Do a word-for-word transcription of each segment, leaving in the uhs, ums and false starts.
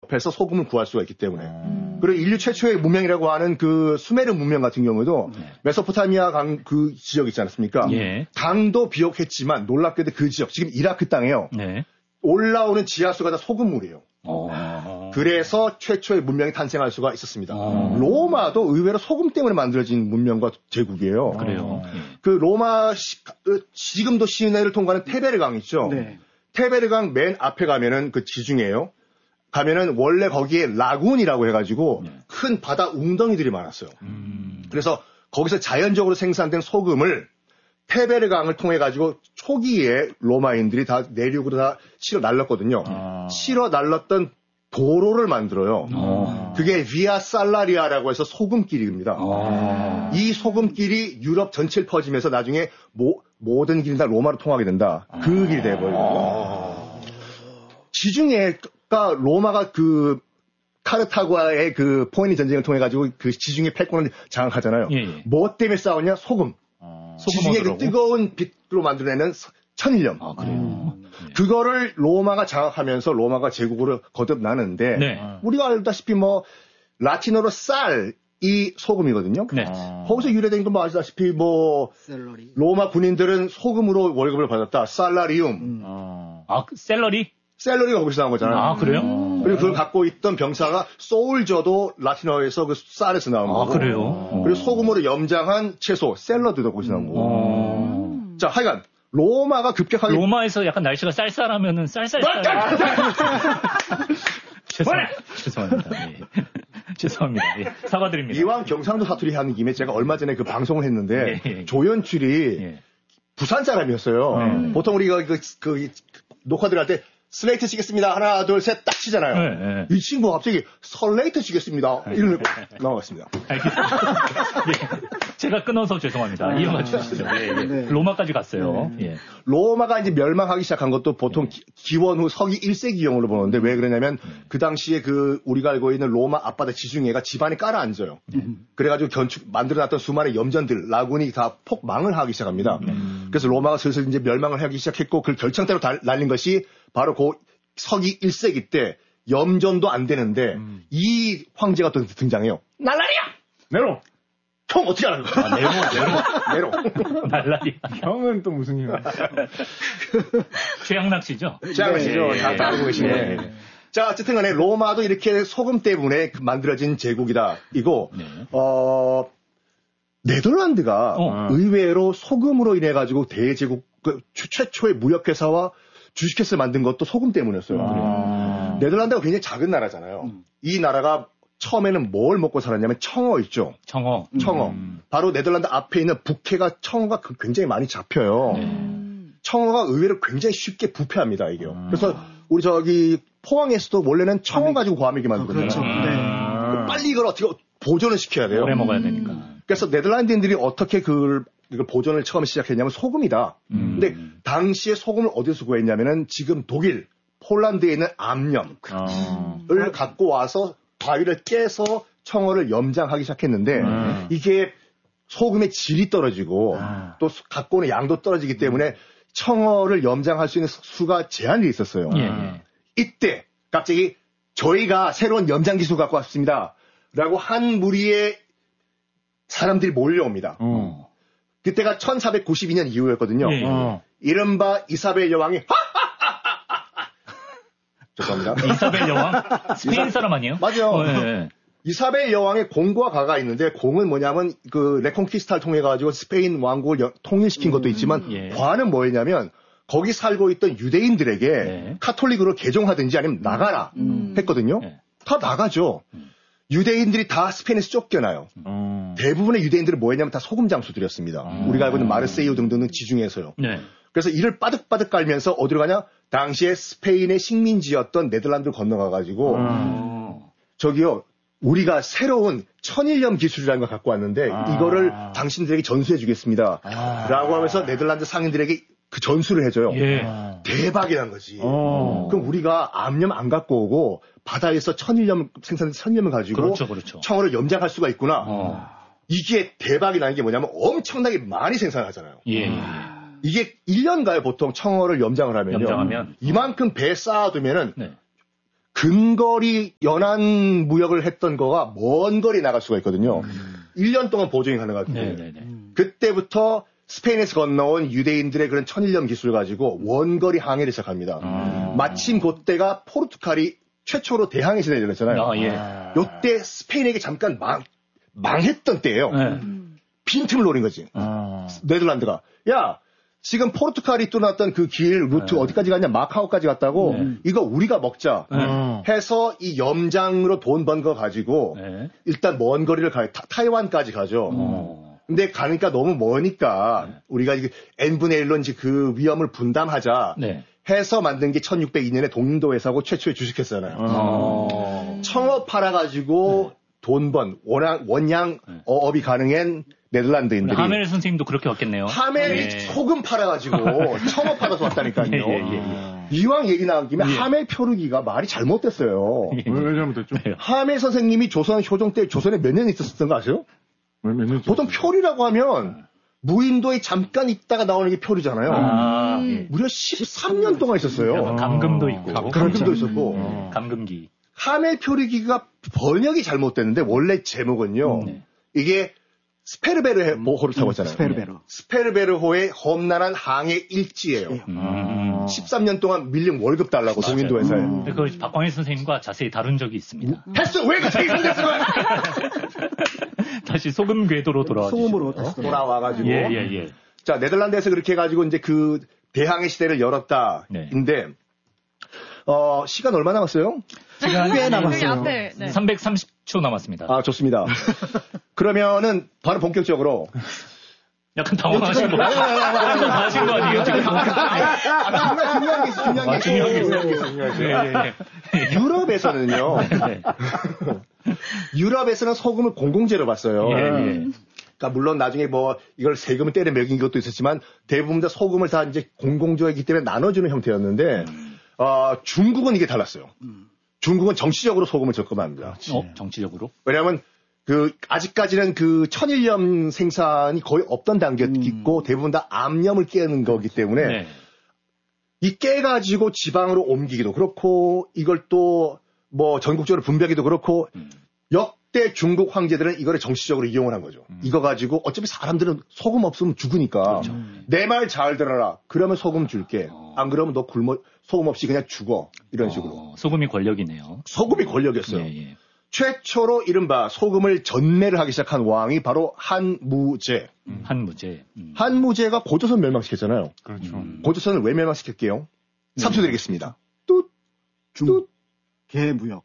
숲에서 소금을 구할 수가 있기 때문에. 음. 그리고 인류 최초의 문명이라고 하는 그 수메르 문명 같은 경우도 네. 메소포타미아 강 그 지역 있지 않습니까? 예. 강도 비옥했지만 놀랍게도 그 지역 지금 이라크 땅에요. 네. 올라오는 지하수가 다 소금물이에요. 오. 그래서 최초의 문명이 탄생할 수가 있었습니다. 오. 로마도 의외로 소금 때문에 만들어진 문명과 제국이에요. 그래요. 그 로마 시, 지금도 시내를 통과하는 테베르강 있죠. 네. 테베르강 맨 앞에 가면은 그 지중해예요. 가면은 원래 거기에 라군이라고 해가지고 네. 큰 바다 웅덩이들이 많았어요. 음. 그래서 거기서 자연적으로 생산된 소금을 테베르강을 통해 가지고 초기에 로마인들이 다 내륙으로 다 실어 날랐거든요. 아. 실어 날랐던 도로를 만들어요. 아. 그게 비아 살라리아라고 해서 소금길입니다. 아. 이 소금길이 유럽 전체를 퍼지면서 나중에 모, 모든 길이 다 로마로 통하게 된다. 그 길이 돼버리거든요. 아. 지중해가 로마가 그 카르타고와의 그 포에니 전쟁을 통해 가지고 그 지중해 패권을 장악하잖아요. 예, 예. 뭐 때문에 싸웠냐? 소금. 지중해 그 뜨거운 빛으로 만들어내는 천일염. 아, 그래요? 음. 그거를 로마가 장악하면서 로마가 제국으로 거듭나는데, 네. 우리가 알다시피 뭐, 라틴어로 쌀이 소금이거든요. 네. 아. 거기서 유래된 건 뭐 아시다시피 뭐, 셀러리. 로마 군인들은 소금으로 월급을 받았다. 살라리움. 음. 아, 아 그 셀러리? 셀러리가 거기서 나온 거잖아요. 아, 그래요? 음. 그리고 그걸 갖고 있던 병사가 소울저도 라틴어에서 그 쌀에서 나온 거고. 아, 그래요? 그리고 소금으로 염장한 채소, 샐러드도 거기서 나온 거고. 음. 자, 하여간 로마가 급격하게 로마에서 약간 날씨가 쌀쌀하면은 쌀쌀쌀. 죄송, 죄송합니다. 예. 죄송합니다. 예. 사과드립니다. 이왕 경상도 사투리 하는 김에 제가 얼마 전에 그 방송을 했는데 예, 예. 조연출이 예. 부산 사람이었어요. 음. 보통 우리가 그, 그 녹화 들어갈 때 슬레이트 치겠습니다. 하나, 둘, 셋 딱 치잖아요. 네, 네. 이 친구가 갑자기 설레이트 치겠습니다. 이런 나왔습니다. 알겠습니다. 네. 제가 끊어서 죄송합니다. 네. 이어가 주시죠. 네, 네. 네. 로마까지 갔어요. 네. 예. 로마가 이제 멸망하기 시작한 것도 보통 기, 기원 후 서기 일 세기경으로 보는데 왜 그러냐면 그 당시에 그 우리가 알고 있는 로마 앞바다 지중해가 집안이 깔아앉아요. 음. 그래가지고 건축 만들어놨던 수많은 염전들 라군이 다 폭망을 하기 시작합니다. 음. 그래서 로마가 슬슬 이제 멸망을 하기 시작했고 그 결정대로 달, 날린 것이 바로 그 서기 일 세기 때 염전도 안 되는데 음. 이 황제가 또 등장해요. 날라리야! 네로! 형 어떻게 하는 거야? 아, 네로, 네로. 네로. 날라리야. 형은 또 무슨 형? 최양락씨죠? 최양락씨죠. 네, 다, 다 알고 계시네. 네. 자, 어쨌든 간에 로마도 이렇게 소금 때문에 만들어진 제국이다. 이거, 네. 어, 네덜란드가 어. 의외로 소금으로 인해가지고 대제국, 그, 최초의 무역회사와 주식회사를 만든 것도 소금 때문이었어요. 아. 네덜란드가 굉장히 작은 나라잖아요. 음. 이 나라가 처음에는 뭘 먹고 살았냐면 청어 있죠. 청어. 청어. 음. 바로 네덜란드 앞에 있는 북해가 청어가 굉장히 많이 잡혀요. 음. 청어가 의외로 굉장히 쉽게 부패합니다, 이게요. 음. 그래서 우리 저기 포항에서도 원래는 청어 가지고 과메기 만들거든요. 그렇죠. 네. 빨리 이걸 어떻게 보존을 시켜야 돼요. 오래 먹어야 되니까. 그래서 네덜란드인들이 어떻게 그 이걸 보존을 처음 시작했냐면 소금이다. 음. 근데 당시에 소금을 어디서 구했냐면은 지금 독일, 폴란드에 있는 암염을 아. 갖고 와서 바위를 깨서 청어를 염장하기 시작했는데 음. 이게 소금의 질이 떨어지고 아. 또 갖고 오는 양도 떨어지기 때문에 청어를 염장할 수 있는 수가 제한이 있었어요. 예. 이때 갑자기 저희가 새로운 염장 기술 갖고 왔습니다. 라고 한 무리의 사람들이 몰려옵니다. 어. 그때가 천사백구십이 년 이후였거든요. 예. 어. 이른바 이사벨 여왕이 죄송합니다. 이사벨 여왕? 스페인 이사... 사람 아니에요? 맞아요. 어, 예. 이사벨 여왕의 공과 가가 있는데 공은 뭐냐면 그 레콩키스타를 통해 가지고 스페인 왕국을 여, 통일시킨 음, 것도 있지만 예. 과는 뭐였냐면 거기 살고 있던 유대인들에게 예. 카톨릭으로 개종하든지 아니면 나가라 음. 했거든요. 예. 다 나가죠. 음. 유대인들이 다 스페인에서 쫓겨나요. 음. 대부분의 유대인들은 뭐였냐면 다 소금 장수들이었습니다. 음. 우리가 알고 있는 마르세유 등등은 지중해에서요. 네. 그래서 이를 빠득빠득 깔면서 어디로 가냐? 당시에 스페인의 식민지였던 네덜란드를 건너가가지고 음. 저기요 우리가 새로운 천일염 기술이라는 걸 갖고 왔는데 아. 이거를 당신들에게 전수해주겠습니다. 아. 라고 하면서 네덜란드 상인들에게 그 전수를 해줘요. 예. 대박이란 거지. 오. 그럼 우리가 암염 안 갖고 오고 바다에서 천일염 생산 천일염을 가지고 그렇죠, 그렇죠. 청어를 염장할 수가 있구나. 어. 이게 대박이 나는 게 뭐냐면 엄청나게 많이 생산하잖아요. 예. 이게 일 년 가요 보통 청어를 염장을 하면요. 염장하면 이만큼 배에 쌓아두면은 네. 근거리 연안 무역을 했던 거가 먼 거리 나갈 수가 있거든요. 음. 일 년 동안 보증이 가능하거든요. 네네네. 그때부터 스페인에서 건너온 유대인들의 그런 천일염 기술을 가지고 원거리 항해를 시작합니다. 음. 마침 그때가 포르투갈이 최초로 대항해 시대를 열었잖아요. 아, 예. 요때 스페인에게 잠깐 망, 망했던 때예요. 네. 빈틈을 노린 거지. 아. 네덜란드가. 야, 지금 포르투갈이 뚫어놨던 그 길 루트 네. 어디까지 갔냐? 마카오까지 갔다고. 네. 이거 우리가 먹자. 네. 해서 이 염장으로 돈 번 거 가지고 네. 일단 먼 거리를 가요. 타, 타이완까지 가죠. 음. 근데 가니까 너무 머니까 네. 우리가 n분의 일로 이제 그 위험을 분담하자 네. 해서 만든 게 천육백이 년에 동인도 회사고 최초의 주식회사잖아요. 어. 청어 팔아가지고 네. 돈 번, 원양, 원양 네. 어업이 가능한 네덜란드인들이. 하멜 선생님도 그렇게 왔겠네요. 하멜이 네. 소금 팔아가지고 청어 팔아서 왔다니까요. 예, 예, 예. 이왕 얘기 나온 김에 예. 하멜 표류기가 말이 잘못됐어요. 예. 왜 잘못됐죠? 하멜 선생님이 조선 효종 때 조선에 몇 년 있었던 거 아세요? 몇 년 보통 표류라고 하면 무인도에 잠깐 있다가 나오는 게 표류잖아요. 아, 음. 무려 십삼 년 동안 있었어요. 감금도 있고. 감, 감금도 그렇죠. 있었고. 음. 감금기. 하멜 표류기가 번역이 잘못됐는데 원래 제목은요. 음. 이게 스페르베르호를 타고 있잖아요. 스페르베르. 스페르베르호의 험난한 항해 일지예요. 음. 십삼 년 동안 밀린 월급 달라고 맞아요. 동인도 회사에. 음. 그걸 박광일 선생님과 자세히 다룬 적이 있습니다. 했어! 왜 갑자기 생겼어? 다시 소금 궤도로 돌아와 소금으로 다시 어? 돌아와가지고. 예, 예, 예. 자, 네덜란드에서 그렇게 해가지고 이제 그 대항해 시대를 열었다. 네. 인데, 어, 시간 얼마 남았어요? 시간 꽤 남았어요. 앞에, 네. 삼백삼십 초 남았습니다. 아, 좋습니다. 그러면은 바로 본격적으로. 약간 당황하신 거. 약간 당황하신 거 아니에요? 지금 정말 중요한 게 있어, 중요한 게 중요한 게 있어. 중요한 게 있어. 유럽에서는요. 네. 유럽에서는 소금을 공공재로 봤어요. 예, 예. 그러니까 물론 나중에 뭐 이걸 세금을 때려 매긴 것도 있었지만 대부분 다 소금을 다 이제 공공재이기 때문에 나눠주는 형태였는데 음. 어, 중국은 이게 달랐어요. 음. 중국은 정치적으로 소금을 접근합니다. 어, 정치적으로? 왜냐하면 그 아직까지는 그 천일염 생산이 거의 없던 단계였고 음. 대부분 다 암염을 깨는 거기 때문에 네. 이 깨가지고 지방으로 옮기기도 그렇고 이걸 또 뭐 전국적으로 분배하기도 그렇고 음. 역대 중국 황제들은 이거를 정치적으로 이용을 한 거죠. 음. 이거 가지고 어차피 사람들은 소금 없으면 죽으니까 그렇죠. 내 말 잘 들어라. 그러면 소금 줄게. 어. 안 그러면 너 굶어 소금 없이 그냥 죽어. 이런 식으로. 어, 소금이 권력이네요. 소금이 권력이었어요. 예, 예. 최초로 이른바 소금을 전매를 하기 시작한 왕이 바로 한무제. 음, 한무제. 음. 한무제가 고조선 멸망시켰잖아요. 그렇죠. 음. 고조선을 왜 멸망시켰게요? 삼 초 드리겠습니다. 뚜, 중, 개무역.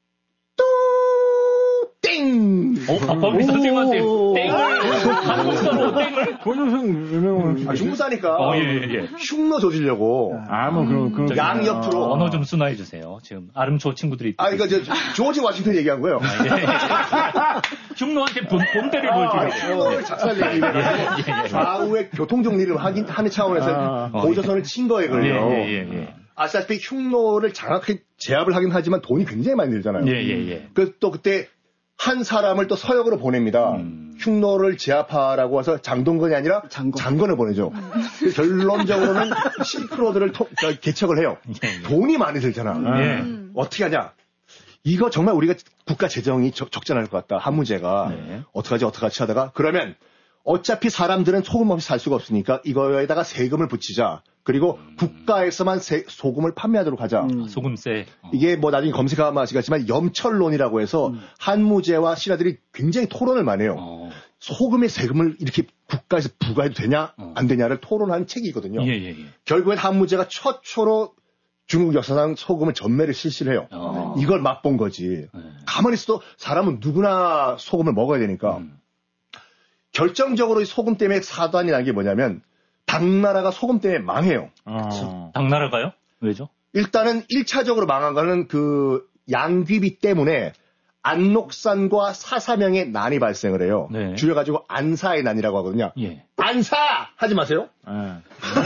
땡! 어, 박범희 선생님한테 땡을, 한국사로 땡을. 고조선 유명한. 아, 중부사니까. 어, 예, 예. 흉노 조지려고. 아, 뭐, 그런, 그런. 양 옆으로. 언어 좀 순화해주세요. 지금, 아름초 친구들이. 아, 그니까, 저, 조지 워싱턴 얘기한 거예요. 아, 예, 예. 흉노한테 본, 본때를 보여주려고. 흉노를 작살 내기 위해서. 좌우의 교통정리를 하긴, 하는 차원에서 아, 고조선을 친 거예요, 그래요. 예, 예, 예. 아시다시피 흉노를 장악해, 제압을 하긴 하지만 돈이 굉장히 많이 들잖아요. 예, 예, 예. 그, 또 그때, 한 사람을 또 서역으로 보냅니다. 음. 흉노를 제압하라고 해서 장동건이 아니라 장건. 장건을 보내죠. 음. 결론적으로는 실크로드를 토, 개척을 해요. 예, 예. 돈이 많이 들잖아. 음. 어떻게 하냐. 이거 정말 우리가 국가 재정이 적, 적잖을 것 같다. 한무제가. 네. 어떡하지 어떡하지 하다가 그러면 어차피 사람들은 소금 없이 살 수가 없으니까 이거에다가 세금을 붙이자. 그리고 음. 국가에서만 세, 소금을 판매하도록 하자. 음. 소금세. 어. 이게 뭐 나중에 검색하면 아시겠지만 염철론이라고 해서 음. 한무제와 신하들이 굉장히 토론을 많이 해요. 어. 소금의 세금을 이렇게 국가에서 부과해도 되냐 어. 안 되냐를 토론한 책이거든요. 예, 예, 예. 결국엔 한무제가 최초로 중국 역사상 소금을 전매를 실시를 해요. 어. 이걸 맛본 거지. 네. 가만히 있어도 사람은 누구나 소금을 먹어야 되니까. 음. 결정적으로 이 소금 때문에 사단이 난 게 뭐냐면 당나라가 소금 때문에 망해요. 어. 당나라가요? 왜죠? 일단은 일 차적으로 망한 거는 그 양귀비 때문에 안록산과 사사명의 난이 발생을 해요. 네. 줄여가지고 안사의 난이라고 하거든요. 예. 안사! 하지 마세요. 네.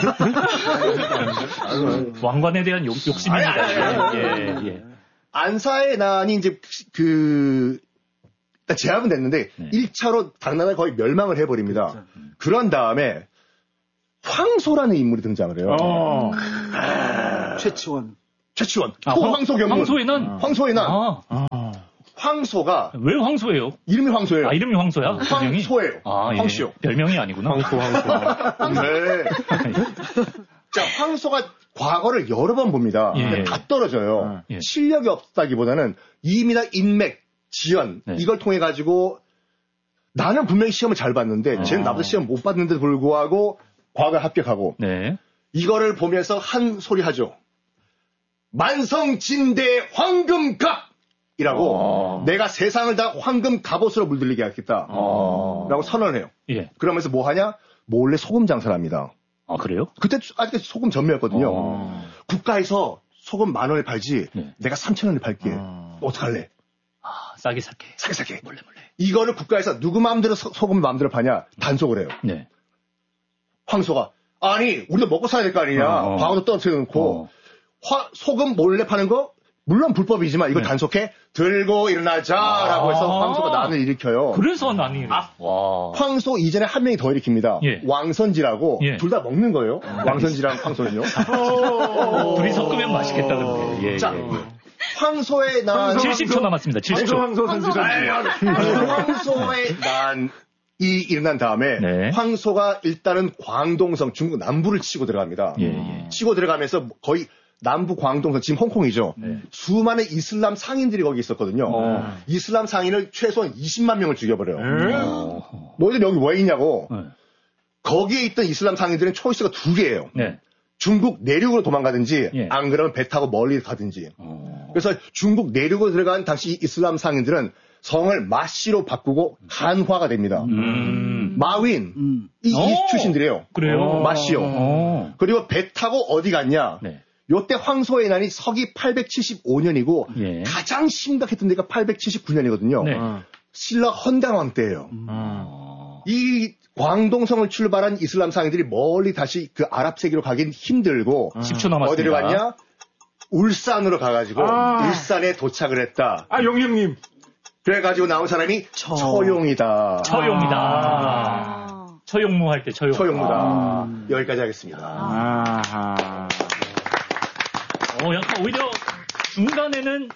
왕관에 대한 욕, 욕심입니다. 아니, 아니, 아니. 예, 예. 안사의 난이 이제 그 제압은 됐는데 네. 일 차로 당나라가 거의 멸망을 해버립니다. 그렇죠. 그런 다음에 황소라는 인물이 등장을 해요. 어. 아, 최치원. 최치원. 아, 황소 경문. 황소의 난. 황소의 난. 아. 황소가 왜 황소예요? 이름이 황소예요. 아, 이름이 황소야? 별명이? 황소예요. 아, 예. 황씨요. 별명이 아니구나. 황소, 황소. 네. 자, 황소가 과거를 여러 번 봅니다. 예. 근데 다 떨어져요. 예. 실력이 없다기보다는 이미나 인맥, 지연 네. 이걸 통해 가지고 나는 분명히 시험을 잘 봤는데 아. 쟤는 나보다 시험 못 봤는데도 불구하고 과거에 합격하고 네. 이거를 보면서 한 소리 하죠. 만성진대 황금갑! 이라고 어. 내가 세상을 다 황금 갑옷으로 물들리게 하겠다. 어. 라고 선언해요. 예. 그러면서 뭐 하냐? 몰래 소금 장사를 합니다. 아, 그래요? 그때 아직 소금 전매였거든요. 어. 국가에서 소금 만 원에 팔지 네. 내가 삼천 원에 팔게. 어. 어떡할래? 아, 싸게 살게. 사게 사게. 몰래 몰래. 이거를 국가에서 누구 마음대로 소, 소금 마음대로 파냐? 단속을 해요. 네. 황소가 아니 우리도 먹고 살아야 될 거 아니냐. 어. 과거도 떨어뜨려 놓고 어. 화, 소금 몰래 파는 거 물론 불법이지만 이걸 네. 단속해 들고 일어나자라고 아. 해서 황소가 난을 일으켜요. 그래서 난이. 아. 와. 황소 이전에 한 명이 더 일으킵니다. 예. 왕선지라고 예. 둘 다 먹는 거예요. 왕선지랑 황소는요. 둘이 섞으면 맛있겠다, 근데. 예, 자, 예, 예. 황소의 난 칠십 초 남았습니다. 칠십 초. 황소, 황소, 선지, 선지. 황소의 난이 일어난 다음에 네. 황소가 일단은 광동성 중국 남부를 치고 들어갑니다. 예, 예. 치고 들어가면서 거의 남부 광동성 지금 홍콩이죠. 네. 수많은 이슬람 상인들이 거기 있었거든요. 어. 이슬람 상인을 최소한 이십만 명을 죽여버려요. 어. 너희들 여기 왜 있냐고. 네. 거기에 있던 이슬람 상인들은 초이스가 두 개예요. 네. 중국 내륙으로 도망가든지 예. 안 그러면 배 타고 멀리 가든지. 어. 그래서 중국 내륙으로 들어간 당시 이슬람 상인들은 성을 마씨로 바꾸고 한화가 됩니다. 음. 마윈 음. 이, 이 오! 출신들이에요. 그래요? 마씨요. 어. 그리고 배 타고 어디 갔냐? 네. 요때 황소의 난이 서기 팔백칠십오 년이고 예. 가장 심각했던 데가 팔백칠십구 년이거든요. 네. 신라 헌당왕 때예요. 어. 이 광동성을 출발한 이슬람 상인들이 멀리 다시 그 아랍 세계로 가긴 힘들고 십 초 남았습니다. 어디로 갔냐? 울산으로 가가지고 아. 울산에 도착을 했다. 아, 용형님. 그래가지고 나온 사람이 처. 처용이다. 처용이다. 아. 처용무 할 때 처용. 처용무다. 아. 여기까지 하겠습니다. 아하. 어, 약간 오히려 중간에는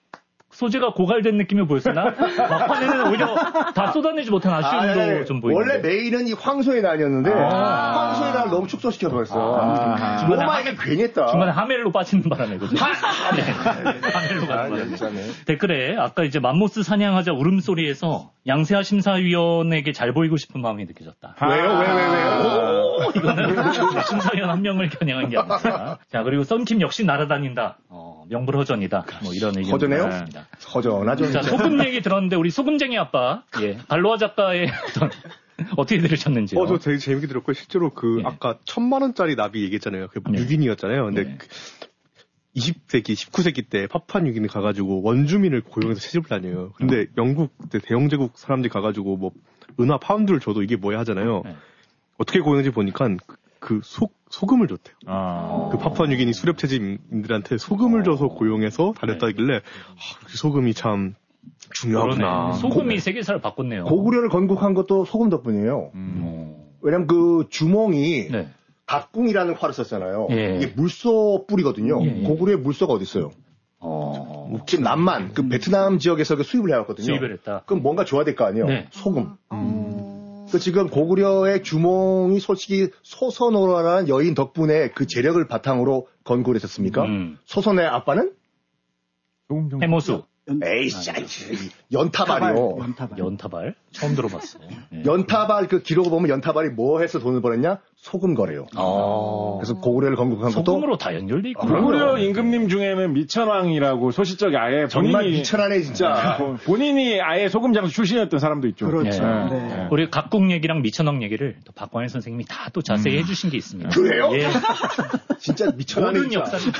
소재가 고갈된 느낌이 보였으나 막판에는 오히려 다 쏟아내지 못한 아쉬움도 아, 네. 좀 보이는데. 원래 메인은 이 황소의 난이었는데 아. 황소의 난을 너무 축소시켜버렸어. 아. 로마에게 괜히 했다. 중간에 하멜로 빠지는 바람에 거든요. 아, 네. 하멜로 아, 가는 바람에. 진짜네. 댓글에 아까 이제 맘모스 사냥하자 울음소리에서 양세아 심사위원에게 잘 보이고 싶은 마음이 느껴졌다. 왜요? 왜, 왜, 왜요? 오, 이거는 심사위원 한 명을 겨냥한 게 아니라. 자, 그리고 썬킴 역시 날아다닌다. 어, 명불허전이다. 뭐 이런 의견. 허전해요? 있습니다. 허전하죠. 자, 진짜. 소금 얘기 들었는데 우리 소금쟁이 아빠, 예, 발로하 작가의 어떤 어떻게 들으셨는지요? 어, 저 되게 재밌게 들었고요. 실제로 그 예. 아까 천만 원짜리 나비 얘기했잖아요. 그 네. 유기인이었잖아요. 근데 네. 그 이십 세기, 십구 세기 때 파푸아뉴기니 가가지고 원주민을 고용해서 채집을 다녀요. 근데 영국 때 대영제국 사람들이 가가지고 뭐 은화 파운드를 줘도 이게 뭐야 하잖아요. 네. 어떻게 고용했는지 보니까 그, 그 소, 소금을 줬대요. 아. 그 파푸아뉴기니 수렵 채집인들한테 소금을 줘서 고용해서 다녔다길래 아, 그 소금이 참 중요하구나. 그러네. 소금이 세계사를 바꿨네요. 고구려를 건국한 것도 소금 덕분이에요. 음. 왜냐면 그 주몽이 네. 각궁이라는 활을 썼잖아요. 예. 이게 물소 뿌리거든요. 예, 예. 고구려에 물소가 어디 있어요? 어. 지금 남만, 그 베트남 지역에서 그 수입을 해왔거든요. 수입을 했다. 그럼 뭔가 줘야 될 거 아니에요? 네. 소금. 어. 그 지금 고구려의 주몽이 솔직히 소선호라는 여인 덕분에 그 재력을 바탕으로 건국을 했었습니까? 음. 소선의 아빠는? 조금 좀. 해모수, 에이씨, 연타발이요. 연타발. 연타발 처음 들어봤어. 예. 연타발 그 기록을 보면 연타발이 뭐 해서 돈을 벌었냐? 소금 거래요. 어. 그래서 고구려를 건국한 것도 소금으로 다 연결돼 있고. 고구려 임금님 중에는 미천왕이라고 소시적에 아예 정말 본인이 미천하네 진짜. 본- 본인이 아예 소금 장수 출신이었던 사람도 있죠. 그렇죠. 예. 네. 우리 각국 얘기랑 미천왕 얘기를 또 박광일 선생님이 다 또 자세히 해주신 게 있습니다. 그래요? 예. 진짜 미천하네 모든 진짜. 역사를.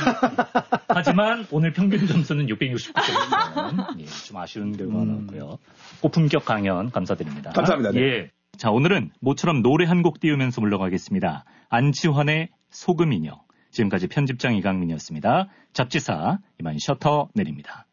하지만 오늘 평균 점수는 육백육십구 점. 예, 좀 아쉬운 결과가 나왔고요. 고품격 강연 감사드립니다. 감사합니다. 네. 예. 자, 오늘은 모처럼 노래 한 곡 띄우면서 물러가겠습니다. 안치환의 소금인형. 지금까지 편집장 이강민이었습니다. 잡지사 이만 셔터 내립니다.